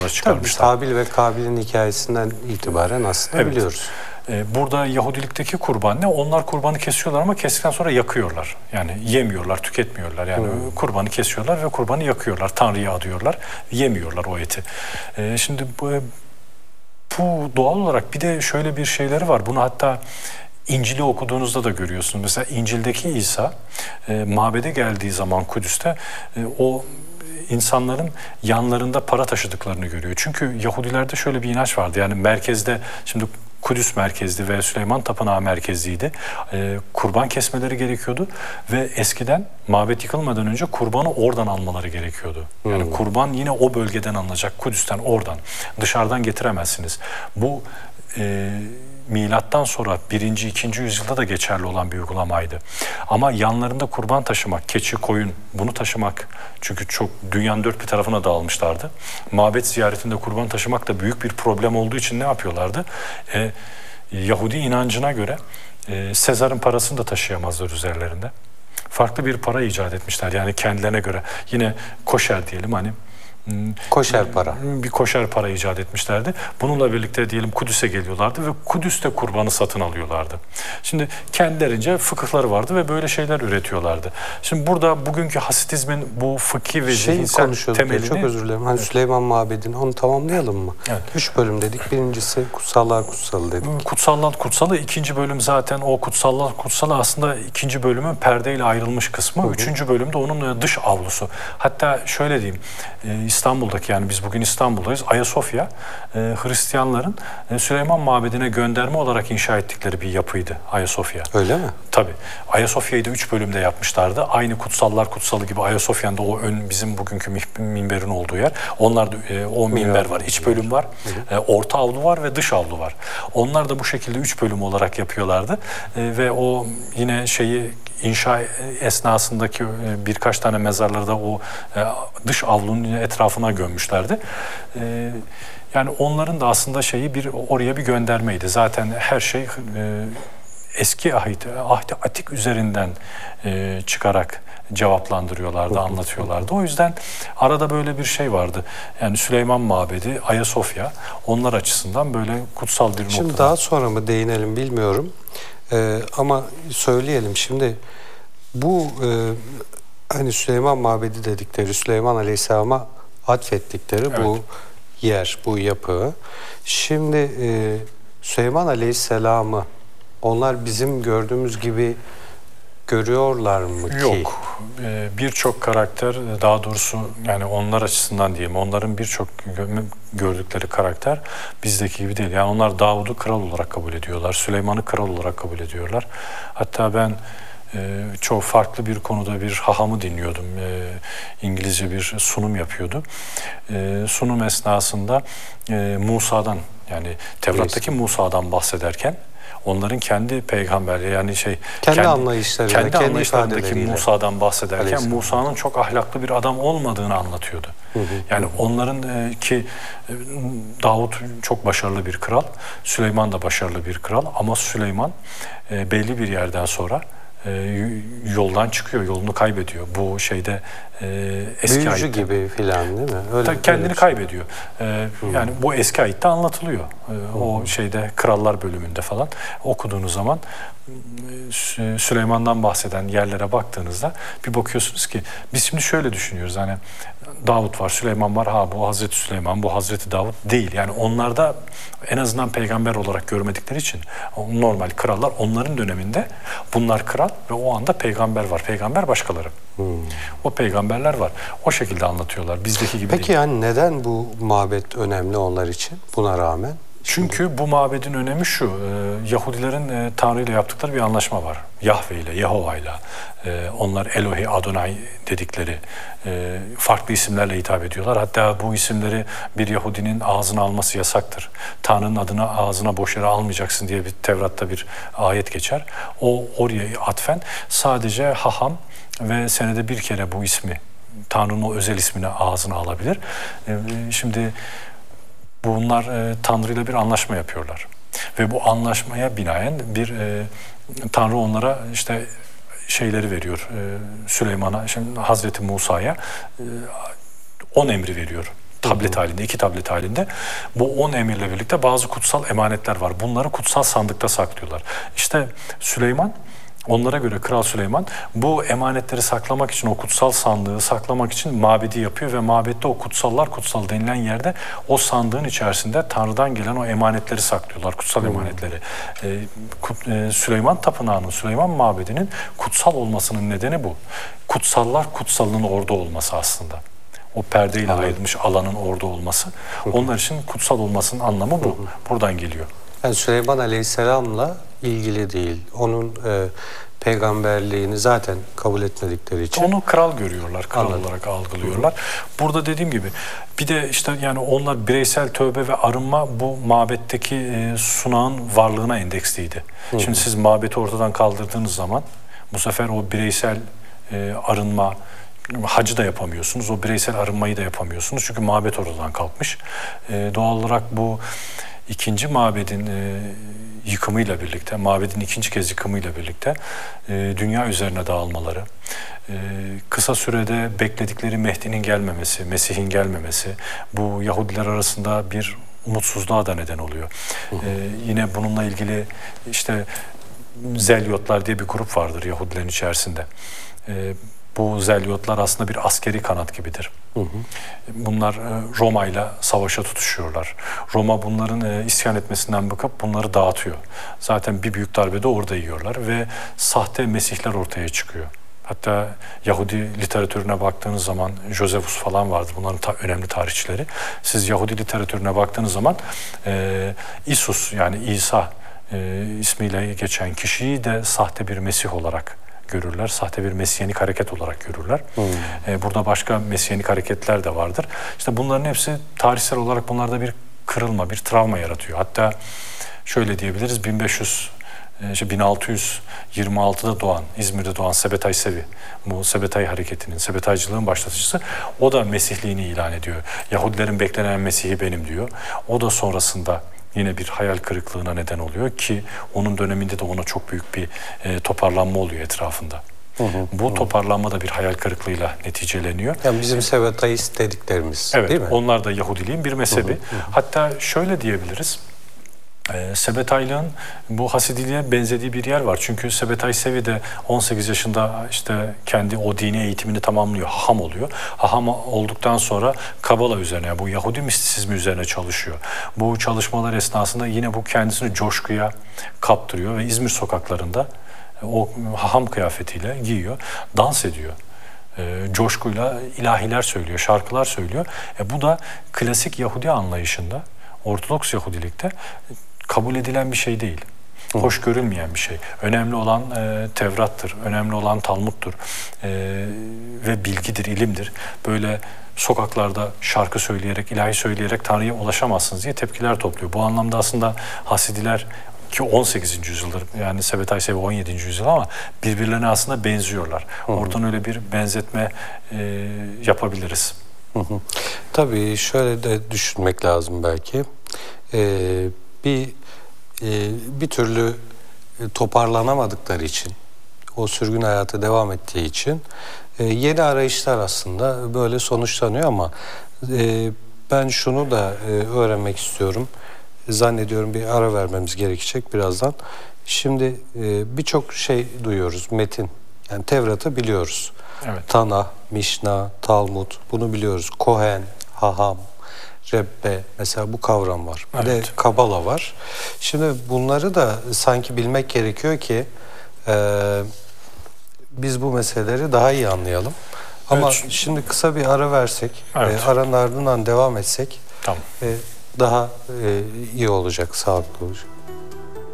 çıkarmışlar. Tabii Habil ve Kabil'in hikayesinden itibaren aslında Evet. biliyoruz. Burada Yahudilikteki kurban ne? Onlar kurbanı kesiyorlar ama kestikten sonra yakıyorlar. Yani yemiyorlar, tüketmiyorlar. Yani kurbanı kesiyorlar ve kurbanı yakıyorlar. Tanrı'ya adıyorlar. Yemiyorlar o eti. Şimdi bu doğal olarak bir de şöyle bir şeyleri var. Bunu hatta İncil'i okuduğunuzda da görüyorsunuz. Mesela İncil'deki İsa mabede geldiği zaman Kudüs'te o insanların yanlarında para taşıdıklarını görüyor. Çünkü Yahudilerde şöyle bir inanç vardı. Yani merkezde, şimdi Kudüs merkezli ve Süleyman Tapınağı merkezliydi. Kurban kesmeleri gerekiyordu ve eskiden mabet yıkılmadan önce kurbanı oradan almaları gerekiyordu. Yani kurban yine o bölgeden alınacak, Kudüs'ten, oradan. Dışarıdan getiremezsiniz. Bu milattan sonra 1. 2. yüzyılda da geçerli olan bir uygulamaydı. Ama yanlarında kurban taşımak, keçi, koyun, bunu taşımak, çünkü çok dünyanın dört bir tarafına dağılmışlardı. Mabet ziyaretinde kurban taşımak da büyük bir problem olduğu için ne yapıyorlardı? Yahudi inancına göre Sezar'ın parasını da taşıyamazlar üzerlerinde. Farklı bir para icat etmişler yani kendilerine göre. Yine koşer diyelim, hani Koşer para. bir koşer para icat etmişlerdi. Bununla birlikte diyelim Kudüs'e geliyorlardı ve Kudüs'te kurbanı satın alıyorlardı. Şimdi kendilerince fıkıhları vardı ve böyle şeyler üretiyorlardı. Şimdi burada bugünkü Hasidizmin bu fıkhi ve zihinsel temelini... Çok özür dilerim. Hani Süleyman Mabedi'ni, onu tamamlayalım mı? Evet. 3 bölüm dedik. Birincisi Kutsallar Kutsalı dedik. Kutsallar Kutsalı, ikinci bölüm zaten o Kutsallar Kutsalı aslında ikinci bölümün perdeyle ayrılmış kısmı. Üçüncü bölümde onun dış avlusu. Hatta şöyle diyeyim, İstanbul'daki, yani biz bugün İstanbul'dayız, Ayasofya Hristiyanların Süleyman Mabedi'ne gönderme olarak inşa ettikleri bir yapıydı Ayasofya. Öyle mi? Tabii. Ayasofya'yı da 3 bölümde yapmışlardı. Aynı Kutsallar Kutsalı gibi Ayasofya'nın da o bizim bugünkü minberin olduğu yer. Onlarda o minber var. İç bölüm var. Orta avlu var ve dış avlu var. Onlar da bu şekilde 3 bölüm olarak yapıyorlardı. Ve o yine inşa esnasındaki birkaç tane mezarları da o dış avlunun etrafına gömmüşlerdi. Yani onların da aslında oraya bir göndermeydi. Zaten her şey eski ahdi atik üzerinden çıkarak cevaplandırıyorlardı, anlatıyorlardı. O yüzden arada böyle bir şey vardı. Yani Süleyman Mabedi, Ayasofya onlar açısından böyle kutsal bir nokta. Şimdi daha sonra mı değinelim bilmiyorum. Ama söyleyelim şimdi, bu hani Süleyman Mabedi dedikleri, Süleyman Aleyhisselam'a atfettikleri bu yer, bu yapı. Şimdi Süleyman Aleyhisselam'ı onlar bizim gördüğümüz gibi görüyorlar mı ki? Yok. Birçok karakter, daha doğrusu yani onlar açısından diyeyim, onların birçok gördükleri karakter bizdeki gibi değil. Yani onlar Davud'u kral olarak kabul ediyorlar. Süleyman'ı kral olarak kabul ediyorlar. Hatta ben çok farklı bir konuda bir hahamı dinliyordum. İngilizce bir sunum yapıyordu. Sunum esnasında Musa'dan, yani Tevrat'taki Musa'dan bahsederken onların kendi peygamberliği, yani kendi anlayışlarındaki Musa'dan bahsederken Musa'nın çok ahlaklı bir adam olmadığını anlatıyordu. Yani onların ki Davut çok başarılı bir kral, Süleyman da başarılı bir kral, ama Süleyman belli bir yerden sonra yoldan çıkıyor, yolunu kaybediyor. Bu eski büyücü ayette gibi filan değil mi? Öyle, kendini kaybediyor. Yani bu eski ayette anlatılıyor. O Krallar bölümünde falan okuduğunuz zaman Süleyman'dan bahseden yerlere baktığınızda bir bakıyorsunuz ki biz şimdi şöyle düşünüyoruz, hani Davut var, Süleyman var, bu Hazreti Süleyman, bu Hazreti Davut değil. Yani onlarda en azından peygamber olarak görmedikleri için normal krallar, onların döneminde bunlar kral ve o anda peygamber var. Peygamber başkaları. O peygamberler var. O şekilde anlatıyorlar. Bizdeki gibi Peki değil. yani neden bu mabet önemli onlar için buna rağmen? Çünkü bu mabedin önemi şu, Yahudilerin Tanrı ile yaptıkları bir anlaşma var. Yahve ile, Yehova ile. Onlar Elohi, Adonai dedikleri farklı isimlerle hitap ediyorlar. Hatta bu isimleri bir Yahudinin ağzına alması yasaktır. Tanrı'nın adını ağzına boş yere almayacaksın diye bir Tevrat'ta bir ayet geçer. O oraya atfen sadece haham ve senede bir kere bu ismi, Tanrı'nın o özel ismini ağzına alabilir. Şimdi bunlar Tanrı ile bir anlaşma yapıyorlar. Ve bu anlaşmaya binaen Tanrı onlara şeyleri veriyor. Süleyman'a, Hazreti Musa'ya 10 emri veriyor. tablet halinde, 2 tablet halinde. Bu 10 emirle birlikte bazı kutsal emanetler var. Bunları kutsal sandıkta saklıyorlar. İşte Süleyman, onlara göre Kral Süleyman bu emanetleri saklamak için, o kutsal sandığı saklamak için mabedi yapıyor ve mabette o kutsallar kutsal denilen yerde o sandığın içerisinde Tanrı'dan gelen o emanetleri saklıyorlar, kutsal emanetleri. Süleyman Tapınağı'nın, Süleyman Mabedi'nin kutsal olmasının nedeni bu. Kutsallar kutsalının orada olması aslında. O perdeyle ayrılmış alanın orada olması. Onlar için kutsal olmasının anlamı bu. Buradan geliyor. Yani Süleyman Aleyhisselam'la ilgili değil. Onun peygamberliğini zaten kabul etmedikleri için. Onu kral görüyorlar, kral Anladım. olarak algılıyorlar. Burada dediğim gibi bir de işte yani onlar bireysel tövbe ve arınma bu mabetteki sunağın varlığına endeksliydi. Şimdi siz mabeti ortadan kaldırdığınız zaman bu sefer o bireysel arınma, hacı da yapamıyorsunuz. O bireysel arınmayı da yapamıyorsunuz. Çünkü mabet ortadan kalkmış. Doğal olarak bu ikinci mabedin yıkımıyla birlikte, mabedin ikinci kez yıkımıyla birlikte dünya üzerine dağılmaları, kısa sürede bekledikleri Mehdi'nin gelmemesi, Mesih'in gelmemesi, bu Yahudiler arasında bir umutsuzluğa da neden oluyor. Yine bununla ilgili işte Zelyotlar diye bir grup vardır Yahudilerin içerisinde. Bu Zelyotlar aslında bir askeri kanat gibidir. Bunlar Roma ile savaşa tutuşuyorlar. Roma bunların isyan etmesinden bakıp bunları dağıtıyor. Zaten bir büyük darbe de orada yiyorlar ve sahte mesihler ortaya çıkıyor. Hatta Yahudi literatürüne baktığınız zaman Josephus falan vardır. Bunların önemli tarihçileri. Siz Yahudi literatürüne baktığınız zaman İsus yani İsa ismiyle geçen kişiyi de sahte bir mesih olarak görürler. Sahte bir mesyanik hareket olarak görürler. Burada başka mesyanik hareketler de vardır. İşte bunların hepsi tarihsel olarak bunlarda bir kırılma, bir travma yaratıyor. Hatta şöyle diyebiliriz 1626'da doğan, İzmir'de doğan Sebetay Sevi, bu Sebetay hareketinin, Sebetaycılığın başlatıcısı, o da Mesihliğini ilan ediyor. Yahudilerin beklenen Mesih'i benim diyor. O da sonrasında yine bir hayal kırıklığına neden oluyor ki onun döneminde de ona çok büyük bir toparlanma oluyor etrafında. Bu toparlanma da bir hayal kırıklığıyla neticeleniyor. Yani bizim Sebetayist dediklerimiz, Evet, değil mi? onlar da Yahudiliğin bir mezhebi. Hatta şöyle diyebiliriz. Sebetaylığın bu Hasidiliğe benzediği bir yer var. Çünkü Sebetay Sevi de 18 yaşında işte kendi o dini eğitimini tamamlıyor. Haham oluyor. Haham olduktan sonra Kabala üzerine, yani bu Yahudi mistisizmi üzerine çalışıyor. Bu çalışmalar esnasında yine bu kendisini coşkuya kaptırıyor ve İzmir sokaklarında o haham kıyafetiyle giyiyor, dans ediyor. Coşkuyla ilahiler söylüyor, şarkılar söylüyor. Bu da klasik Yahudi anlayışında, Ortodoks Yahudilikte kabul edilen bir şey değil. Hoş görülmeyen bir şey. Önemli olan Tevrat'tır, önemli olan Talmud'dur ve bilgidir, ilimdir. Böyle sokaklarda şarkı söyleyerek, ilahi söyleyerek Tanrı'ya ulaşamazsınız diye tepkiler topluyor. Bu anlamda aslında Hasidiler ki 18. yüzyıldır, yani Sebetay Sevi 17. yüzyıl, ama birbirlerine aslında benziyorlar. Oradan öyle bir benzetme yapabiliriz. Tabii şöyle de düşünmek lazım belki. Bir türlü toparlanamadıkları için, o sürgün hayatı devam ettiği için yeni arayışlar aslında böyle sonuçlanıyor ama ben şunu da öğrenmek istiyorum. Zannediyorum bir ara vermemiz gerekecek birazdan. Şimdi birçok şey duyuyoruz, metin. Yani Tevrat'ı biliyoruz. Evet. Tanah, Mişna, Talmud, bunu biliyoruz. Kohen, Haham, Rebbe, mesela bu kavram var. Bir de Evet. Kabala var. Şimdi bunları da sanki bilmek gerekiyor ki biz bu meseleleri daha iyi anlayalım. Ama Evet. şimdi kısa bir ara versek, Evet. aranın ardından devam etsek Tamam. daha iyi olacak, sağlıklı olacak.